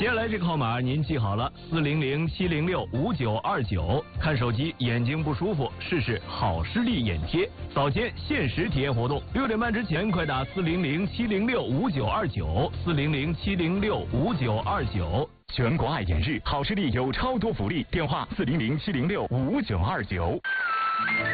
接下来这个号码您记好了，400-706-5929。看手机眼睛不舒服，试试好视力眼贴，早间限时体验活动，6点半之前快打400-706-5929，400-706-5929。 全国爱眼日，好视力有超多福利，电话400-706-5929。